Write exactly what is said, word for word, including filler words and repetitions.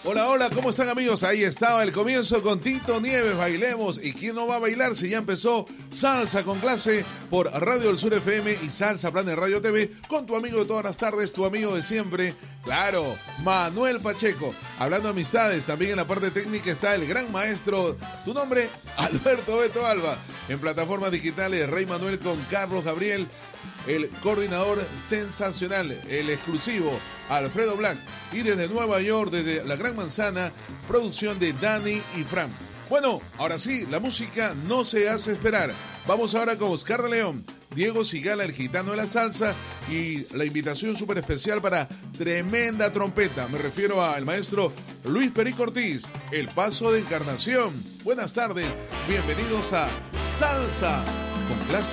Hola, hola, ¿cómo están amigos? Ahí estaba el comienzo con Tito Nieves, bailemos. ¿Y quién no va a bailar si ya empezó Salsa con Clase por Radio del Sur F M y Salsa Planet Radio T V con tu amigo de todas las tardes, tu amigo de siempre, claro, Manuel Pacheco. Hablando de amistades, también en la parte técnica está el gran maestro, tu nombre, Alberto Beto Alba. En plataformas digitales, Rey Manuel con Carlos Gabriel. El coordinador sensacional, el exclusivo, Alfredo Black. Y desde Nueva York, desde la Gran Manzana, producción de Dani y Fran. Bueno, ahora sí, la música no se hace esperar. Vamos ahora con Oscar de León, Diego Cigala, el gitano de la salsa, y la invitación súper especial para tremenda trompeta. Me refiero al maestro Luis Perico Ortiz, el paso de Encarnación. Buenas tardes, bienvenidos a Salsa con Clase.